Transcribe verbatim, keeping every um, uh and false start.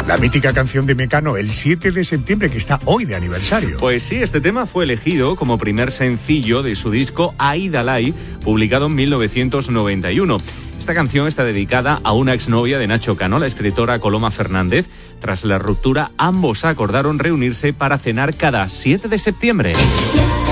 La mítica canción de Mecano, el siete de septiembre, que está hoy de aniversario. Pues sí, este tema fue elegido como primer sencillo de su disco Aidalai, publicado en mil novecientos noventa y uno. Esta canción está dedicada a una exnovia de Nacho Cano, la escritora Coloma Fernández. Tras la ruptura, ambos acordaron reunirse para cenar cada siete de septiembre.